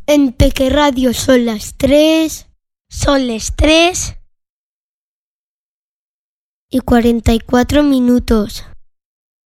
En Peque Radio son las 3. Son las 3:44.